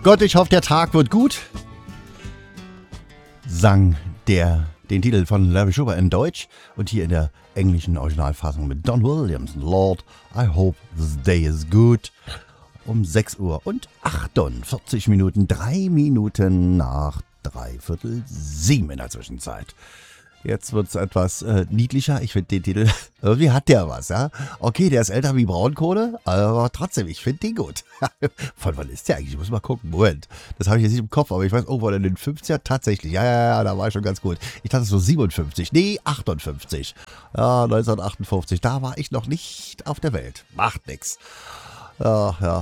Gott, ich hoffe, der Tag wird gut. Sang den Titel von Larry Schubert in Deutsch und hier in der englischen Originalfassung mit Don Williams. Lord, I hope this day is good. Um 6 Uhr und 48 Minuten, 3 Minuten nach 6:45 in der Zwischenzeit. Jetzt wird es etwas niedlicher. Ich finde den Titel, irgendwie hat der was, ja. Okay, der ist älter wie Braunkohle, aber trotzdem, ich finde den gut. Von wann ist der eigentlich? Ich muss mal gucken. Moment, das habe ich jetzt nicht im Kopf, aber ich weiß irgendwann in den 50er tatsächlich. Ja, da war ich schon ganz gut. Ich dachte so 57, nee, 58. Ja, 1958, da war ich noch nicht auf der Welt. Macht nix. Ja.